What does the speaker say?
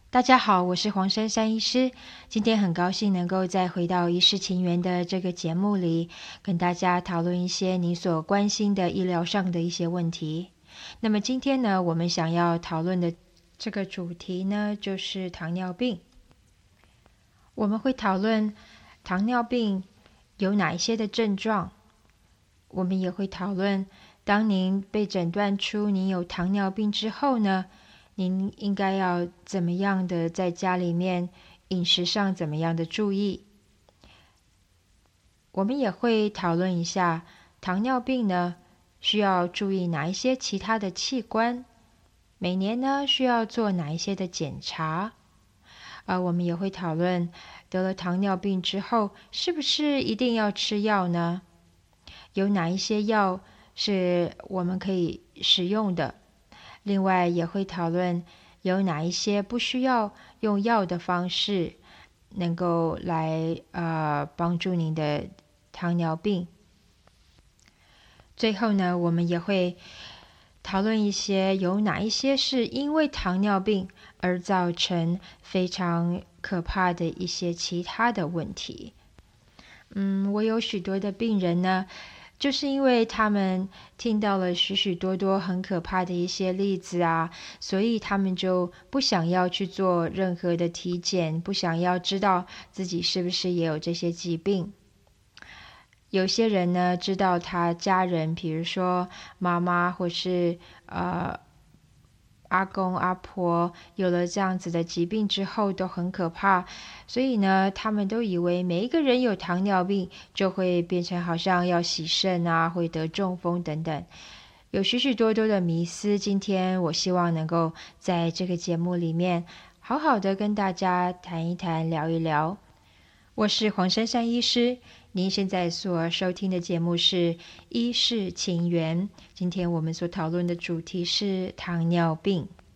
大家好，我是黄珊珊医师。今天很高兴能够再回到医师情缘的这个节目里，跟大家讨论一些你所关心的医疗上的一些问题。那么今天呢，我们想要讨论的这个主题呢，就是糖尿病。我们会讨论糖尿病有哪一些的症状，我们也会讨论，当您被诊断出您有糖尿病之后呢，您应该要怎么样的在家里面饮食上怎么样的注意。我们也会讨论一下糖尿病呢需要注意哪一些其他的器官，每年呢需要做哪一些的检查。我们也会讨论得了糖尿病之后是不是一定要吃药呢？有哪一些药是我们可以使用的？另外也会讨论有哪一些不需要用药的方式能够来帮助您的糖尿病。最后呢，我们也会讨论一些有哪一些是因为糖尿病而造成非常可怕的一些其他的问题。我有许多的病人呢，就是因为他们听到了许许多多很可怕的一些例子啊，所以他们就不想要去做任何的体检，不想要知道自己是不是也有这些疾病。有些人呢，知道他家人，比如说妈妈或是阿公阿婆有了这样子的疾病之后都很可怕，所以呢，他们都以为每一个人有糖尿病就会变成好像要洗肾啊，会得中风等等，有许许多多的迷思。今天我希望能够在这个节目里面好好的跟大家谈一谈，聊一聊。我是黄珊珊医师，您现在所收听的节目是医事情缘。今天我们所讨论的主题是糖尿病。